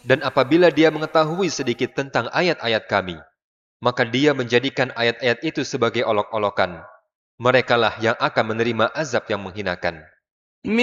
Dan apabila dia mengetahui sedikit tentang ayat-ayat kami, maka dia menjadikan ayat-ayat itu sebagai olok-olokan. Merekalah yang akan menerima azab yang menghinakan.